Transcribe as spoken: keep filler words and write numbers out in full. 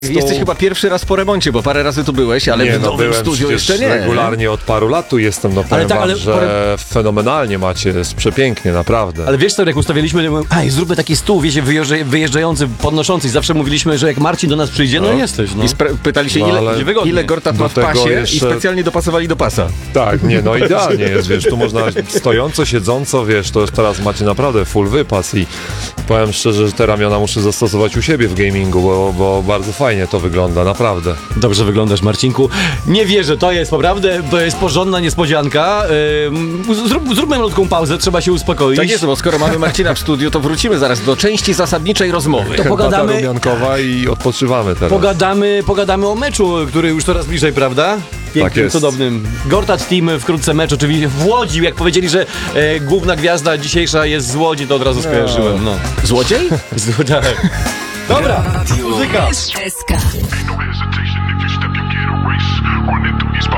Jesteś chyba pierwszy raz po remoncie, bo parę razy tu byłeś, ale nie, w no, nowym byłem studiu jeszcze nie. regularnie od paru lat tu jestem, no powiem tak, wam, ale że pore- fenomenalnie macie, jest przepięknie, naprawdę. Ale wiesz co, jak ustawiliśmy, aj, zróbmy taki stół, wiecie, wyjeżdża- wyjeżdżający, podnoszący. Zawsze mówiliśmy, że jak Marcin do nas przyjdzie, no, No. jesteś, no. I spra- pytali się, No, ile, ale ile Gortat do ma w tego pasie jeszcze- i specjalnie dopasowali do pasa. Tak, nie, no idealnie jest, wiesz, tu można stojąco, siedząco, wiesz, to jest teraz macie naprawdę full wypas i powiem szczerze, że te ramiona muszę zastosować u siebie w gamingu, bo, bo bardzo fajnie to wygląda, naprawdę. Dobrze wyglądasz, Marcinku. Nie wierzę, to jest naprawdę, to jest porządna niespodzianka. Yy, zrób, zróbmy malutką pauzę, trzeba się uspokoić. Tak jest, bo skoro mamy Marcina w studiu, to wrócimy zaraz do części zasadniczej rozmowy. To Herbata pogadamy- rumiankowa i odpoczywamy teraz. Pogadamy, pogadamy o meczu, który już coraz bliżej, prawda? Pięknym, Tak jest. cudownym. Gortat Team, wkrótce mecz oczywiście w Łodzi. Jak powiedzieli, że e, główna gwiazda dzisiejsza jest z Łodzi, to od razu skojarzyłem. No. Złodziej? Z- tak. Dobra, muzyka. S K. No hesitation, if you step, you get erased. Running through these